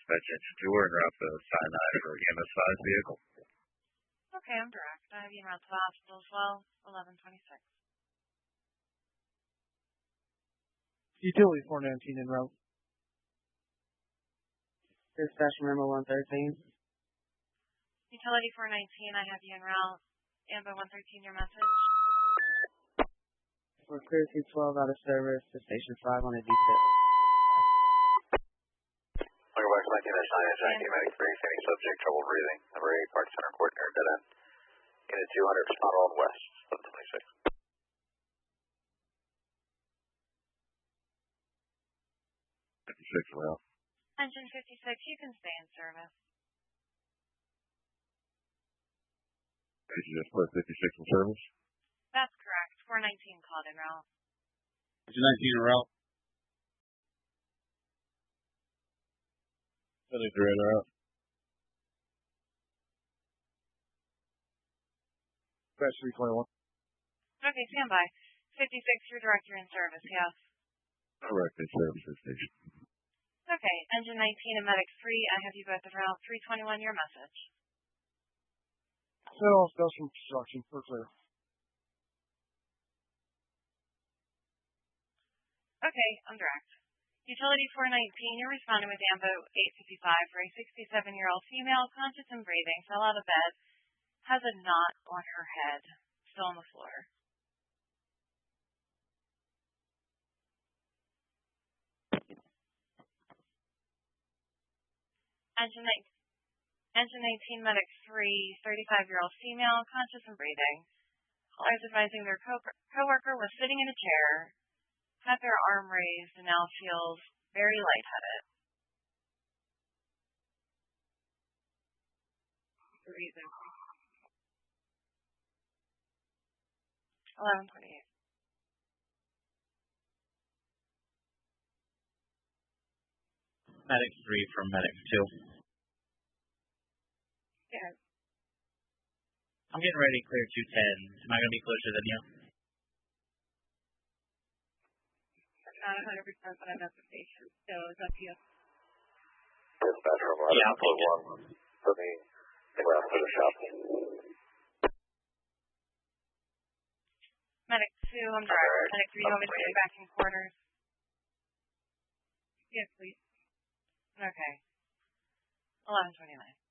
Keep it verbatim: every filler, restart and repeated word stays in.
dispatch engine two. We're en route to Sinai for E M S five vehicle. Okay, I'm direct. I have you en route to the hospital as well, eleven twenty-six. Utility four nineteen en route. Dispatch memo one thirteen. Utility four nineteen, I have you en route. Amber one thirteen, your message. We're clear two twelve out of service to station five on a detail. Welcome back to nineteen dash nine, nineteen medic three, feigning subject, trouble breathing. Number eight, Park Center Court near dead end. Unit two hundred, respond on west, eleven twenty-six. fifty-six well. Engine fifty-six, you can stay in service. Did you just put fifty-six in service? That's correct. four nineteen called en route. Engine nineteen en route. seventy-three en route. Dispatch three twenty-one. Okay, stand by. fifty-six, your director in service, yes. Correct, in service to station. Okay, engine nineteen and medic three, I have you both en route. three twenty-one, your message. Federal Special Construction, we're clear. Okay, I'm direct. Utility four nineteen, you're responding with AMBO eight fifty-five for a sixty-seven-year-old female, conscious and breathing, fell out of bed, has a knot on her head, still on the floor. Engine, Engine nineteen, medic three, thirty-five-year-old female, conscious and breathing. Callers advising their co- coworker was sitting in a chair, had their arm raised, and now feels very lightheaded. Breathing. eleven twenty-eight. Medic three from Medic two. Yeah. I'm getting ready to clear two ten. Am I going to be closer than you? Not one hundred percent, but I'm at the station, so it's up to you. Dispatch from eleven Yeah, I'll take it. one. Put me around to the shop. Medic two, I'm direct. Alright. Medic three, you want me to put you back in quarters? Yes, please. Okay. eleven twenty-nine.